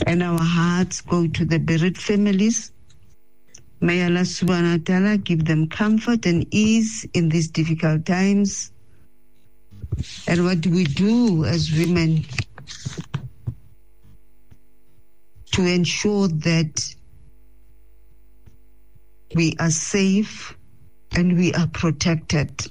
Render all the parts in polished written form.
And our hearts go to the bereaved families. May Allah subhanahu wa ta'ala give them comfort and ease in these difficult times. And what do we do as women to ensure that we are safe and we are protected?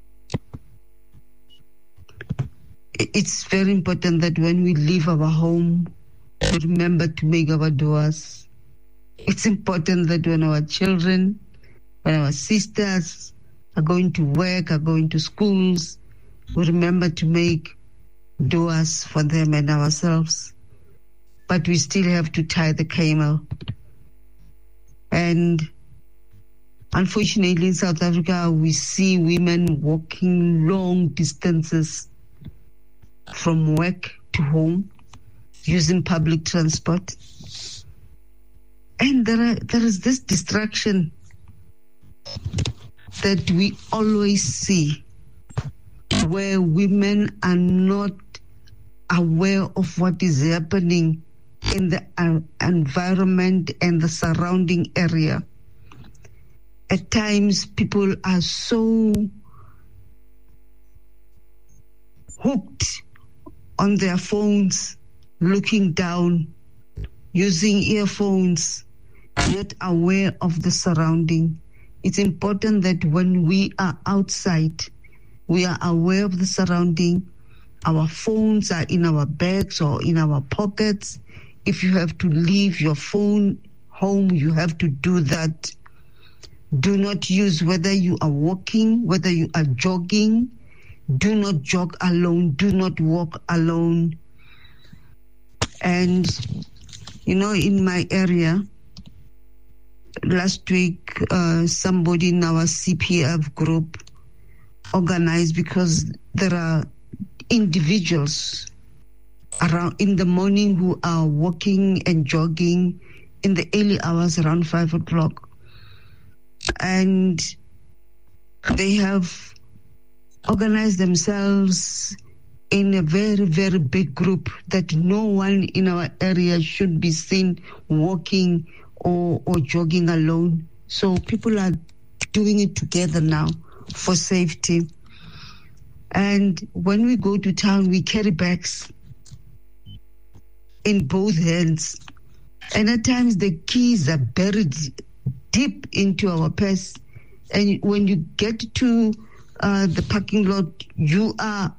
It's very important that when we leave our home, we remember to make our du'as. It's important that when our children, when our sisters are going to work, are going to schools, we remember to make du'as for them and ourselves. But we still have to tie the camel. And unfortunately in South Africa, we see women walking long distances from work to home using public transport. And there is this distraction that we always see, where women are not aware of what is happening in the environment and the surrounding area. At times, people are so hooked on their phones, looking down, using earphones, not aware of the surrounding. It's important that when we are outside, we are aware of the surrounding. Our phones are in our bags or in our pockets. If you have to leave your phone home, you have to do that. Do not use, whether you are walking, whether you are jogging, do not jog alone, do not walk alone. And, you know, in my area, last week, somebody in our CPF group organized, because there are individuals around in the morning who are walking and jogging in the early hours around 5 o'clock. And they have organized themselves in a very, very big group that no one in our area should be seen walking or jogging alone. So people are doing it together now for safety. And when we go to town, we carry bags in both hands. And at times the keys are buried deep into our purse. And when you get to the parking lot, you are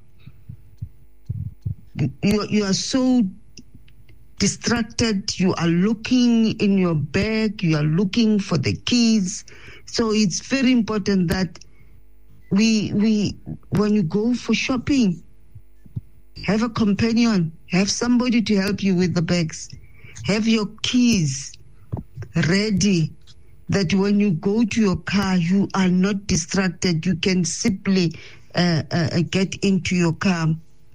so distracted. You are looking in your bag, you are looking for the keys. So it's very important that we when you go for shopping, have a companion, have somebody to help you with the bags, have your keys ready, that when you go to your car, you are not distracted. You can simply get into your car.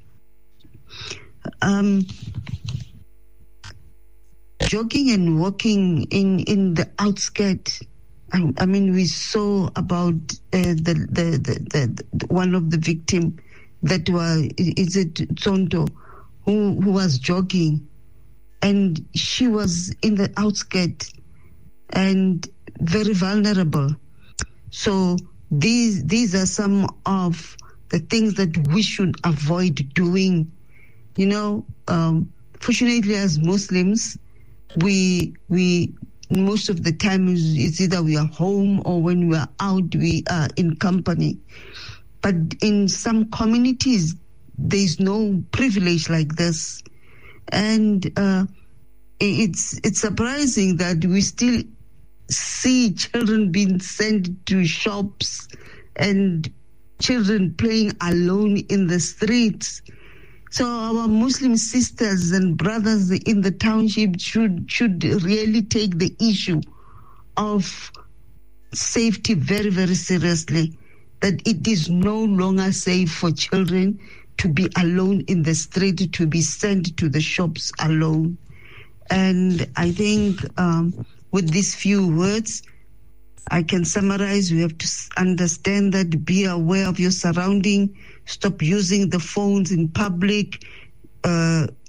Jogging and walking in the outskirts. I mean, we saw about the one of the victim that was, is it Tsonto, who was jogging, and she was in the outskirts and very vulnerable. So these are some of the things that we should avoid doing. You know, fortunately, as Muslims, we most of the time it's either we are home or when we are out, we are in company. But in some communities, there is no privilege like this, and it's surprising that we still see children being sent to shops and children playing alone in the streets. So our Muslim sisters and brothers in the township should really take the issue of safety very, very seriously, that it is no longer safe for children to be alone in the street, to be sent to the shops alone. And I think with these few words, I can summarize. We have to understand that, be aware of your surrounding, stop using the phones in public,